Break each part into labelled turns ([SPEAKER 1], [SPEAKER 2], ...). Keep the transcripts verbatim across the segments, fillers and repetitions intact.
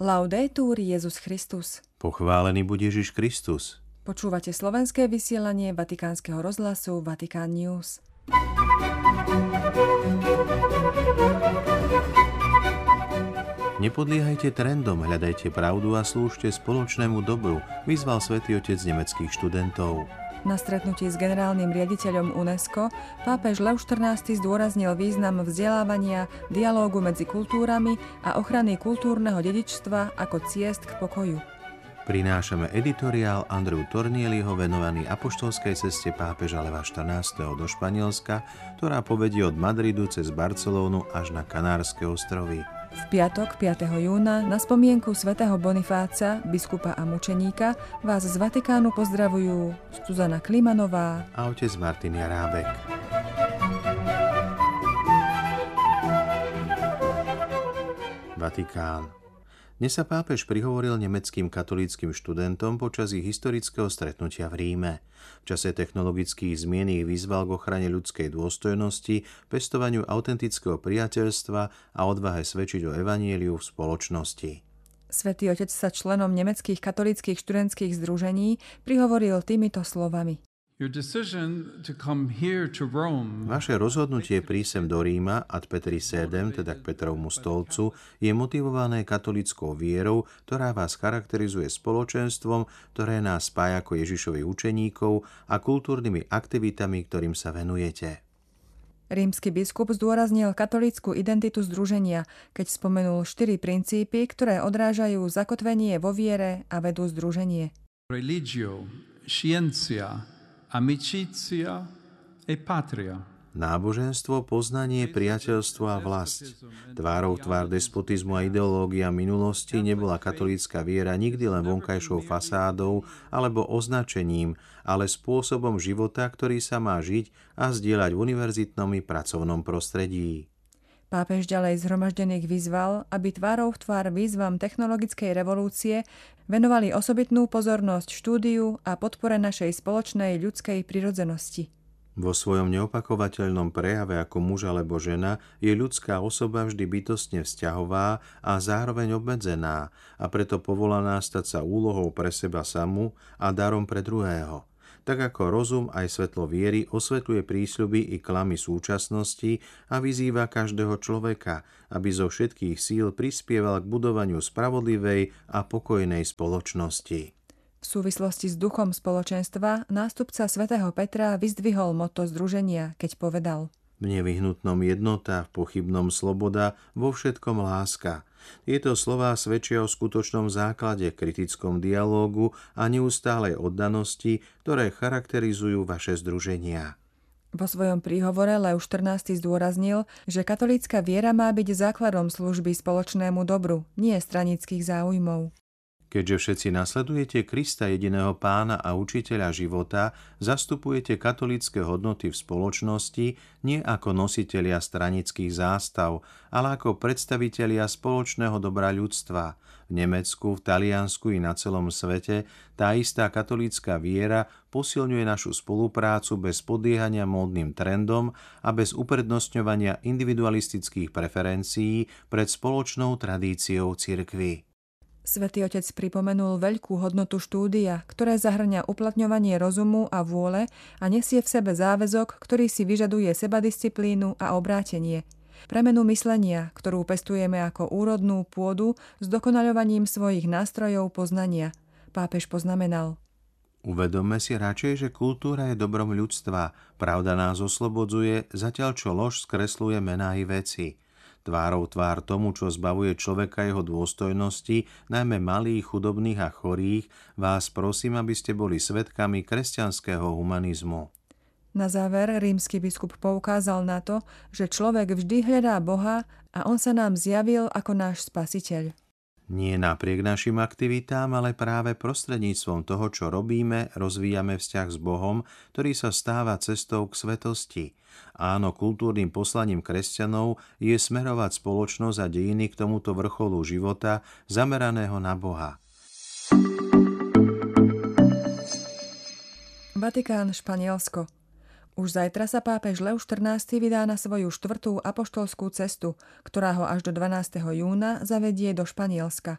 [SPEAKER 1] Laudetur Jesus Christus.
[SPEAKER 2] Pochválený buď Ježiš Kristus.
[SPEAKER 1] Počúvate slovenské vysielanie Vatikánskeho rozhlasu Vatikán News.
[SPEAKER 2] Nepodliehajte trendom, hľadajte pravdu a slúžte spoločnému dobru, vyzval Svätý Otec nemeckých študentov.
[SPEAKER 1] Na stretnutí s generálnym riaditeľom UNESCO pápež Lev štrnásty zdôraznil význam vzdelávania, dialógu medzi kultúrami a ochrany kultúrneho dedičstva ako ciest k pokoju.
[SPEAKER 2] Prinášame editoriál Andreu Tornieliho venovaný apoštolskej ceste pápeža Leva štrnásteho do Španielska, ktorá povedie od Madridu cez Barcelónu až na Kanárske ostrovy.
[SPEAKER 1] V piatok piateho júna na spomienku svätého Bonifáca, biskupa a mučeníka, vás z Vatikánu pozdravujú Zuzana Klimanová
[SPEAKER 2] a otec Martin Jarábek. Vatikán. Dnes sa pápež prihovoril nemeckým katolíckym študentom počas ich historického stretnutia v Ríme. V čase technologických zmien ich vyzval k ochrane ľudskej dôstojnosti, pestovaniu autentického priateľstva a odvahe svedčiť o evanjeliu v spoločnosti.
[SPEAKER 1] Svätý Otec sa členom nemeckých katolíckych študentských združení prihovoril týmito slovami.
[SPEAKER 2] Vaše rozhodnutie prísť sem do Ríma ad Petri sedem, teda k Petrovmu stolcu, je motivované katolíckou vierou, ktorá vás charakterizuje spoločenstvom, ktoré nás spája ako Ježišových učeníkov a kultúrnymi aktivitami, ktorým sa venujete.
[SPEAKER 1] Rímsky biskup zdôraznil katolícku identitu združenia, keď spomenul štyri princípy, ktoré odrážajú zakotvenie vo viere a vedú združenie.
[SPEAKER 3] Religio, scientia, amicizia e patria.
[SPEAKER 2] Náboženstvo, poznanie, priateľstvo a vlast. Tvárou tvár despotizmu a ideológia minulosti nebola katolícka viera nikdy len vonkajšou fasádou alebo označením, ale spôsobom života, ktorý sa má žiť a zdieľať v univerzitnom i pracovnom prostredí.
[SPEAKER 1] Pápež ďalej zhromaždených vyzval, aby tvárou v tvár výzvam technologickej revolúcie venovali osobitnú pozornosť štúdiu a podpore našej spoločnej ľudskej prirodzenosti.
[SPEAKER 2] Vo svojom neopakovateľnom prejave ako muž alebo žena je ľudská osoba vždy bytostne vzťahová a zároveň obmedzená a preto povolaná stať sa úlohou pre seba samu a darom pre druhého. Tak ako rozum aj svetlo viery osvetľuje prísľuby i klamy súčasnosti a vyzýva každého človeka, aby zo všetkých síl prispieval k budovaniu spravodlivej a pokojnej spoločnosti.
[SPEAKER 1] V súvislosti s duchom spoločenstva nástupca svätého Petra vyzdvihol motto združenia, keď povedal:
[SPEAKER 2] V nevyhnutnom jednota, v pochybnom sloboda, vo všetkom láska. Tieto slová svedčia o skutočnom základe, kritickom dialógu a neustálej oddanosti, ktoré charakterizujú vaše združenia.
[SPEAKER 1] Vo svojom príhovore Lev štrnásty zdôraznil, že katolícka viera má byť základom služby spoločnému dobru, nie stranických záujmov.
[SPEAKER 2] Keďže všetci nasledujete Krista, jediného pána a učiteľa života, zastupujete katolícke hodnoty v spoločnosti nie ako nositelia stranických zástav, ale ako predstavitelia spoločného dobra ľudstva. V Nemecku, v Taliansku i na celom svete tá istá katolícka viera posilňuje našu spoluprácu bez podliehania módnym trendom a bez uprednostňovania individualistických preferencií pred spoločnou tradíciou cirkvi.
[SPEAKER 1] Svätý Otec pripomenul veľkú hodnotu štúdia, ktoré zahŕňa uplatňovanie rozumu a vôle a nesie v sebe záväzok, ktorý si vyžaduje sebadisciplínu a obrátenie. Premenu myslenia, ktorú pestujeme ako úrodnú pôdu s dokonaľovaním svojich nástrojov poznania. Pápež poznamenal:
[SPEAKER 2] Uvedomme si radšej, že kultúra je dobrom ľudstva, pravda nás oslobodzuje, zatiaľ čo lož skresľuje mená i veci. Tvárou tvár tomu, čo zbavuje človeka jeho dôstojnosti, najmä malých, chudobných a chorých, vás prosím, aby ste boli svedkami kresťanského humanizmu.
[SPEAKER 1] Na záver rímsky biskup poukázal na to, že človek vždy hľadá Boha a on sa nám zjavil ako náš spasiteľ.
[SPEAKER 2] Nie napriek našim aktivitám, ale práve prostredníctvom toho, čo robíme, rozvíjame vzťah s Bohom, ktorý sa stáva cestou k svetosti. Áno, kultúrnym poslaním kresťanov je smerovať spoločnosť a dejiny k tomuto vrcholu života, zameraného na Boha.
[SPEAKER 1] Vatikán, Španielsko. Už zajtra sa pápež Lev štrnásty vydá na svoju štvrtú apoštolskú cestu, ktorá ho až do dvanásteho júna zavedie do Španielska.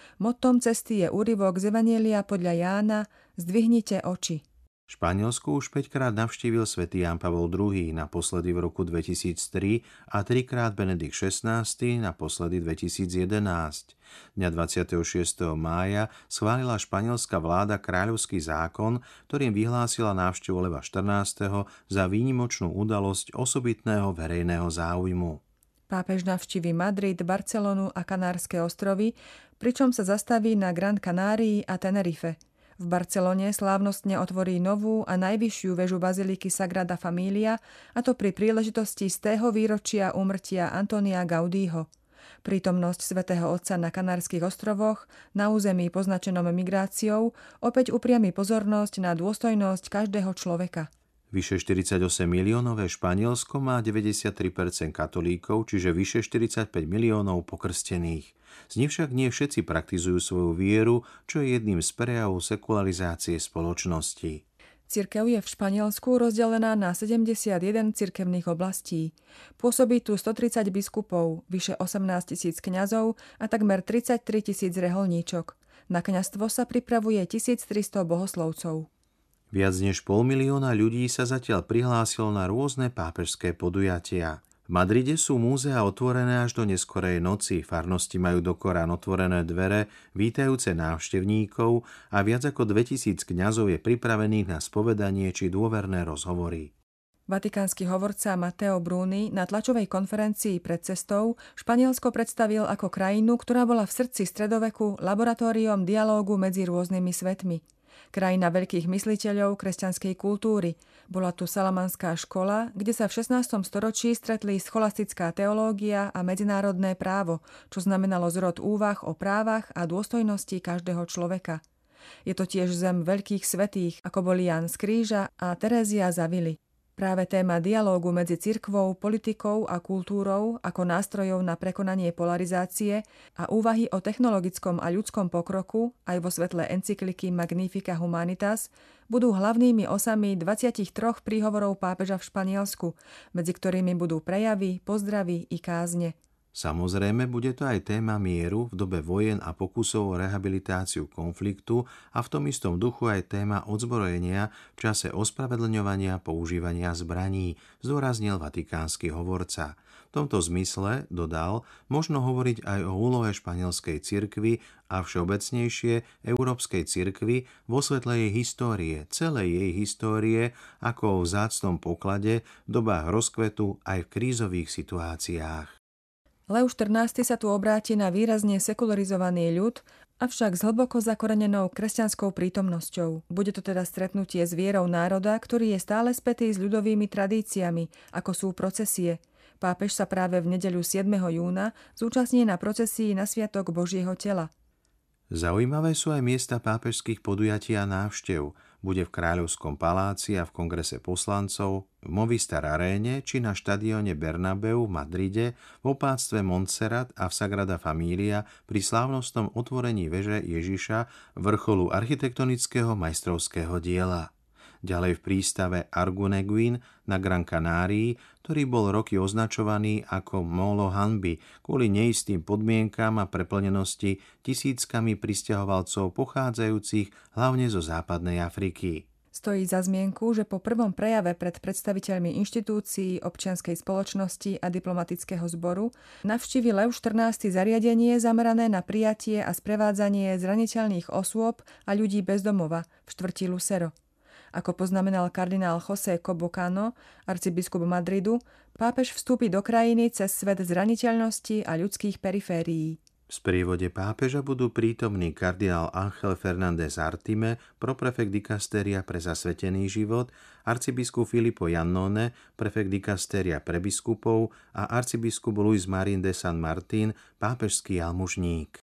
[SPEAKER 1] Mottom cesty je úryvok z Evanjelia podľa Jána Zdvihnite oči.
[SPEAKER 2] Španielsku už päťkrát navštívil svätý Ján Pavol druhý, naposledy v roku dvetisíctri a trikrát Benedikt šestnásty, naposledy dvetisícjedenásť. Dňa dvadsiateho šiesteho mája schválila španielská vláda kráľovský zákon, ktorým vyhlásila návštevu Leva štrnásteho za výnimočnú udalosť osobitného verejného záujmu.
[SPEAKER 1] Pápež navštívi Madrid, Barcelonu a Kanárske ostrovy, pričom sa zastaví na Gran Canárii a Tenerife. V Barcelone slávnostne otvorí novú a najvyššiu väžu baziliky Sagrada Familia, a to pri príležitosti stého výročia úmrtia Antonia Gaudího. Prítomnosť svätého Otca na Kanárskych ostrovoch, na území poznačenom migráciou, opäť upriami pozornosť na dôstojnosť každého človeka.
[SPEAKER 2] Vyše štyridsaťosem miliónové Španielsko má deväťdesiattri percent katolíkov, čiže vyše štyridsaťpäť miliónov pokrstených. Z nich však nie všetci praktizujú svoju vieru, čo je jedným z prejavov sekularizácie spoločnosti.
[SPEAKER 1] Cirkev je v Španielsku rozdelená na sedemdesiatjeden cirkevných oblastí. Pôsobí tu stotridsať biskupov, vyše osemnásť tisíc kňazov a takmer tridsaťtri tisíc reholníčok. Na kňazstvo sa pripravuje tisíctristo bohoslovcov.
[SPEAKER 2] Viac než pol milióna ľudí sa zatiaľ prihlásilo na rôzne pápežské podujatia. V Madride sú múzea otvorené až do neskorej noci, farnosti majú do korán otvorené dvere, vítajúce návštevníkov a viac ako dvetisíc kňazov je pripravených na spovedanie či dôverné rozhovory.
[SPEAKER 1] Vatikánsky hovorca Matteo Bruni na tlačovej konferencii pred cestou Španielsko predstavil ako krajinu, ktorá bola v srdci stredoveku laboratóriom dialógu medzi rôznymi svetmi. Krajina veľkých mysliteľov kresťanskej kultúry. Bola tu Salamanská škola, kde sa v šestnástom storočí stretli scholastická teológia a medzinárodné právo, čo znamenalo zrod úvah o právach a dôstojnosti každého človeka. Je to tiež zem veľkých svätých, ako boli Ján z Kríža a Terézia z Avily. Práve téma dialógu medzi cirkvou, politikou a kultúrou ako nástrojov na prekonanie polarizácie a úvahy o technologickom a ľudskom pokroku aj vo svetle encykliky Magnifica Humanitas budú hlavnými osami dvadsaťtri príhovorov pápeža v Španielsku, medzi ktorými budú prejavy, pozdravy i kázne.
[SPEAKER 2] Samozrejme, bude to aj téma mieru v dobe vojen a pokusov o rehabilitáciu konfliktu a v tom istom duchu aj téma odzbrojenia v čase ospravedlňovania používania zbraní, zdôraznil vatikánsky hovorca. V tomto zmysle, dodal, možno hovoriť aj o úlohe španielskej cirkvi a všeobecnejšie európskej cirkvi vo svetle jej histórie, celej jej histórie, ako o vzácnom poklade v dobách rozkvetu aj v krízových situáciách.
[SPEAKER 1] Leo štrnásty sa tu obráti na výrazne sekularizovaný ľud, avšak s hlboko zakorenenou kresťanskou prítomnosťou. Bude to teda stretnutie s vierou národa, ktorý je stále spätý s ľudovými tradíciami, ako sú procesie. Pápež sa práve v nedeľu siedmeho júna zúčastní na procesii na sviatok Božieho tela.
[SPEAKER 2] Zaujímavé sú aj miesta pápežských podujatí a návštev. Bude v Kráľovskom paláci a v kongrese poslancov, v Movistar Aréne či na štadióne Bernabeu v Madride, v opáctve Montserrat a v Sagrada Familia pri slávnostnom otvorení veže Ježiša, vrcholu architektonického majstrovského diela. Ďalej v prístave Arguneguin na Gran Canárii, ktorý bol roky označovaný ako Molo hanby kvôli neistým podmienkam a preplnenosti tisíckami prisťahovalcov pochádzajúcich hlavne zo západnej Afriky.
[SPEAKER 1] Stojí za zmienku, že po prvom prejave pred predstaviteľmi inštitúcií, občianskej spoločnosti a diplomatického zboru navštívi Leo štrnásty zariadenie zamerané na prijatie a sprevádzanie zraniteľných osôb a ľudí bez domova v štvrti Lucero. Ako poznamenal kardinál José Cobocano, arcibiskup Madridu, pápež vstúpi do krajiny cez svet zraniteľnosti a ľudských periférií.
[SPEAKER 2] V sprievode pápeža budú prítomní kardinál Ángel Fernández Artime, proprefekt dikastéria pre zasvetený život, arcibiskup Filippo Iannone, prefekt dikastéria pre biskupov a arcibiskup Luis Marín de San Martín, pápežský almužník.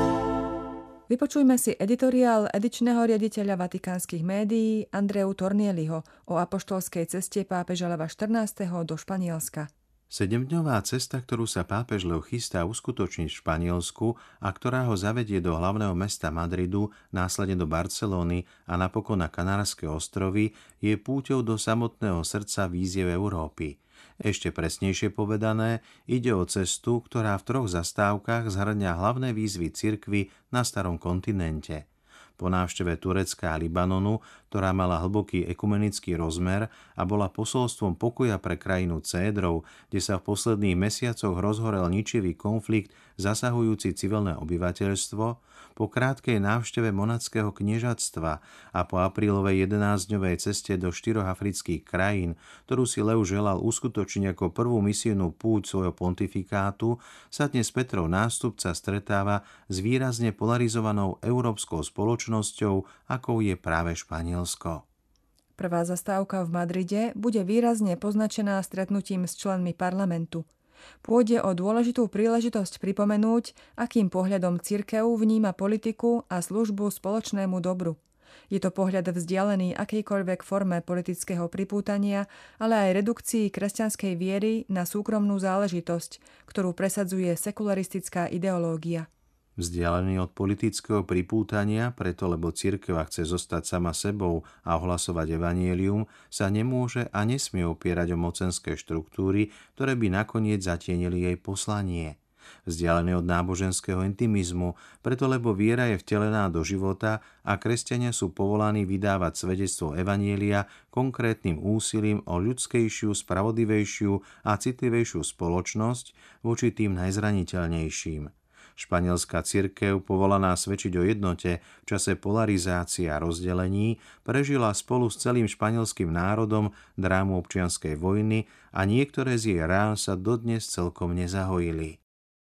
[SPEAKER 1] Vypočujme si editoriál edičného riaditeľa vatikánskych médií Andreu Tornieliho o apoštolskej ceste pápeža Leva štrnásteho do Španielska.
[SPEAKER 2] Sedemdňová cesta, ktorú sa pápež Leo chystá uskutočniť v Španielsku a ktorá ho zavedie do hlavného mesta Madridu, následne do Barcelóny a napokon na Kanárske ostrovy, je púťou do samotného srdca víziev Európy. Ešte presnejšie povedané, ide o cestu, ktorá v troch zastávkach zhrňa hlavné výzvy cirkvi na starom kontinente. Po návšteve Turecka a Libanonu, ktorá mala hlboký ekumenický rozmer a bola posolstvom pokoja pre krajinu Cédrov, kde sa v posledných mesiacoch rozhorel ničivý konflikt zasahujúci civilné obyvateľstvo, po krátkej návšteve monackého kniežatstva a po aprílovej jedenásťdňovej ceste do štyroch afrických krajín, ktorú si Leo želal uskutočniť ako prvú misijnú púť svojho pontifikátu, sa dnes Petrov nástupca stretáva s výrazne polarizovanou európskou spoločnosťou, akou je práve Španielsko.
[SPEAKER 1] Prvá zastávka v Madride bude výrazne poznačená stretnutím s členmi parlamentu. Pôjde o dôležitú príležitosť pripomenúť, akým pohľadom cirkev vníma politiku a službu spoločnému dobru. Je to pohľad vzdialený akejkoľvek forme politického pripútania, ale aj redukcii kresťanskej viery na súkromnú záležitosť, ktorú presadzuje sekularistická ideológia.
[SPEAKER 2] Vzdialený od politického pripútania, preto lebo cirkev chce zostať sama sebou a ohlasovať evanjelium, sa nemôže a nesmie opierať o mocenské štruktúry, ktoré by nakoniec zatienili jej poslanie. Vzdialený od náboženského intimizmu, preto lebo viera je vtelená do života a kresťania sú povolaní vydávať svedectvo evanjelia konkrétnym úsilím o ľudskejšiu, spravodlivejšiu a citlivejšiu spoločnosť voči tým najzraniteľnejším. Španielská cirkev, povolaná svedčiť o jednote v čase polarizácie a rozdelení, prežila spolu s celým španielským národom drámu občianskej vojny a niektoré z jej rán sa dodnes celkom nezahojili.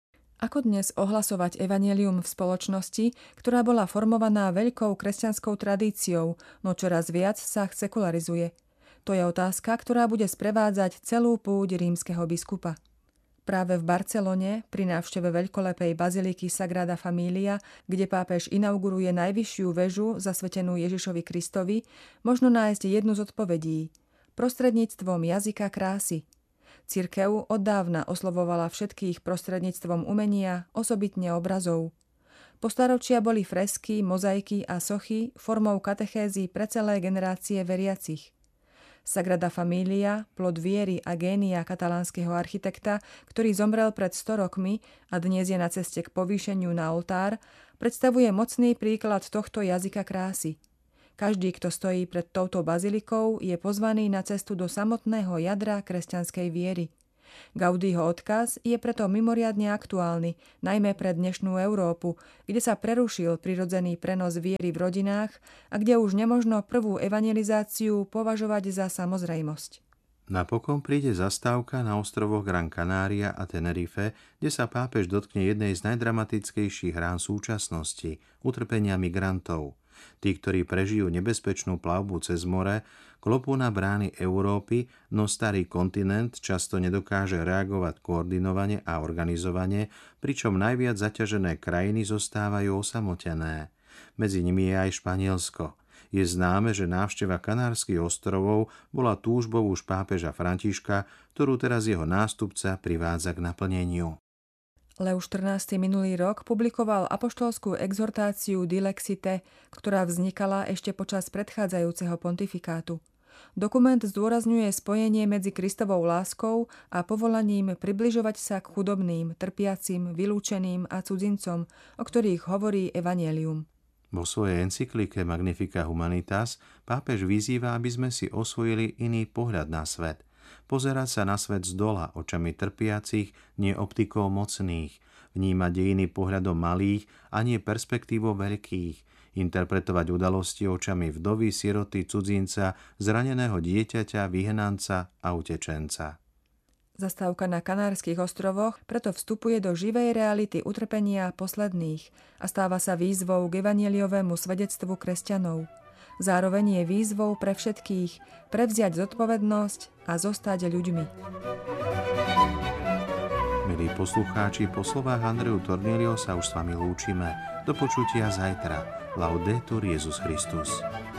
[SPEAKER 1] Ako dnes ohlasovať evanjelium v spoločnosti, ktorá bola formovaná veľkou kresťanskou tradíciou, no čoraz viac sa sekularizuje? To je otázka, ktorá bude sprevádzať celú púť rímskeho biskupa. Práve v Barcelone, pri návšteve veľkolepej baziliky Sagrada Familia, kde pápež inauguruje najvyššiu väžu zasvetenú Ježišovi Kristovi, možno nájsť jednu z odpovedí – prostredníctvom jazyka krásy. Cirkev oddávna oslovovala všetkých prostredníctvom umenia, osobitne obrazov. Po staročia boli fresky, mozaiky a sochy formou katechézy pre celé generácie veriacich. Sagrada Familia, plod viery a génia katalánskeho architekta, ktorý zomrel pred sto rokmi a dnes je na ceste k povýšeniu na oltár, predstavuje mocný príklad tohto jazyka krásy. Každý, kto stojí pred touto bazilikou, je pozvaný na cestu do samotného jadra kresťanskej viery. Gaudího odkaz je preto mimoriadne aktuálny, najmä pre dnešnú Európu, kde sa prerušil prirodzený prenos viery v rodinách a kde už nemožno prvú evangelizáciu považovať za samozrejmosť.
[SPEAKER 2] Napokon príde zastávka na ostrovoch Gran Canaria a Tenerife, kde sa pápež dotkne jednej z najdramatickejších rán súčasnosti – utrpenia migrantov. Tí, ktorí prežijú nebezpečnú plavbu cez more, klopú na brány Európy, no starý kontinent často nedokáže reagovať koordinovane a organizovane, pričom najviac zaťažené krajiny zostávajú osamotené. Medzi nimi je aj Španielsko. Je známe, že návšteva Kanárskych ostrovov bola túžbou už pápeža Františka, ktorú teraz jeho nástupca privádza k naplneniu.
[SPEAKER 1] Leo štrnásty minulý rok publikoval apoštolskú exhortáciu Dilexite, ktorá vznikala ešte počas predchádzajúceho pontifikátu. Dokument zdôrazňuje spojenie medzi Kristovou láskou a povolaním približovať sa k chudobným, trpiacim, vylúčeným a cudzincom, o ktorých hovorí evanjelium.
[SPEAKER 2] Vo svojej encyklike Magnificat Humanitas pápež vyzýva, aby sme si osvojili iný pohľad na svet. Pozerať sa na svet zdola očami trpiacich, nie optikou mocných, vnímať dejiny pohľadom malých a nie perspektívou veľkých, interpretovať udalosti očami vdovy, siroty, cudzinca, zraneného dieťaťa, vyhnanca a utečenca.
[SPEAKER 1] Zastávka na Kanárskych ostrovoch preto vstupuje do živej reality utrpenia posledných a stáva sa výzvou k evanjeliovému svedectvu kresťanov. Zároveň je výzvou pre všetkých prevziať zodpovednosť a zostať ľuďmi.
[SPEAKER 2] Milí poslucháči, po slovách Andreu Tornilio sa už s vami lúčime. Do počutia zajtra. Laudetur Jesus Christus.